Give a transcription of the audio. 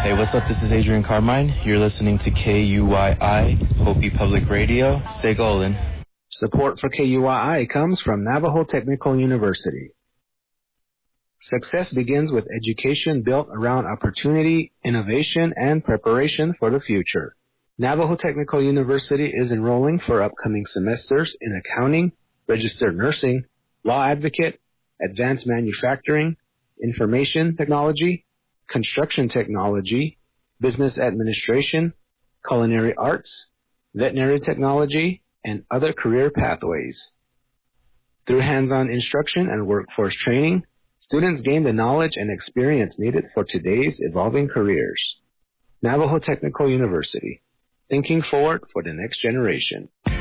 Hey, what's up? This is Adrian Carmine. You're listening to KUYI, Hopi Public Radio. Stay golden. Support for KUYI comes from Navajo Technical University. Success begins with education built around opportunity, innovation, and preparation for the future. Navajo Technical University is enrolling for upcoming semesters in accounting, registered nursing, law advocate, advanced manufacturing, information technology, construction technology, business administration, culinary arts, veterinary technology, and other career pathways. Through hands-on instruction and workforce training, students gain the knowledge and experience needed for today's evolving careers. Navajo Technical University, thinking forward for the next generation.